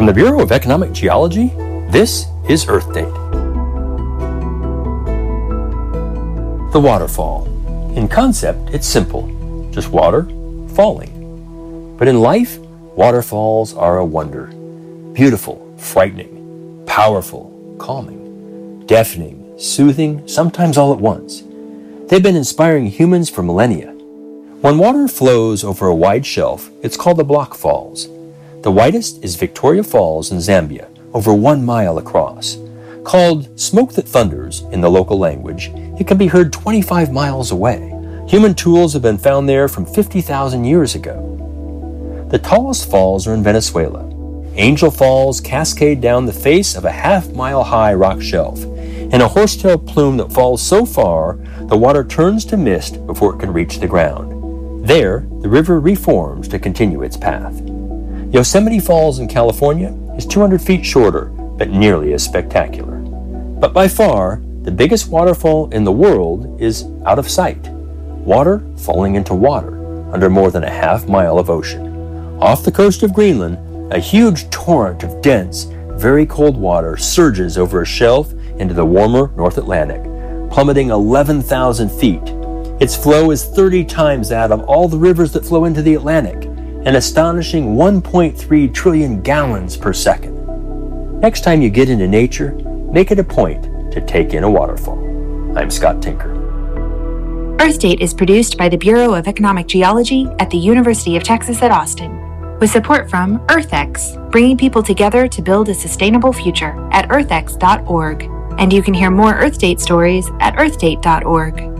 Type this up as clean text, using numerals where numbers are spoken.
the Bureau of Economic Geology, this is Earth Date. The waterfall. In concept, it's simple. Just water falling. But in life, waterfalls are a wonder. Beautiful, frightening, powerful, calming, deafening, soothing, sometimes all at once. They've been inspiring humans for millennia. When water flows over a wide shelf, it's called the Block Falls. The widest is Victoria Falls in Zambia, over 1 mile across. Called Smoke That Thunders in the local language, it can be heard 25 miles away. Human tools have been found there from 50,000 years ago. The tallest falls are in Venezuela. Angel Falls cascade down the face of a half-mile-high rock shelf, and a horsetail plume that falls so far the water turns to mist before it can reach the ground. There, the river reforms to continue its path. Yosemite Falls in California is 200 feet shorter, but nearly as spectacular. But by far, the biggest waterfall in the world is out of sight. Water falling into water under more than a half-mile of ocean. Off the coast of Greenland, a huge torrent of dense, very cold water surges over a shelf into the warmer North Atlantic, plummeting 11,000 feet. Its flow is 30 times that of all the rivers that flow into the Atlantic, an astonishing 1.3 trillion gallons per second. Next time you get into nature, make it a point to take in a waterfall. I'm Scott Tinker. Earth Date is produced by the Bureau of Economic Geology at the University of Texas at Austin, with support from EarthX, bringing people together to build a sustainable future at earthx.org. And you can hear more Earth Date stories at earthdate.org.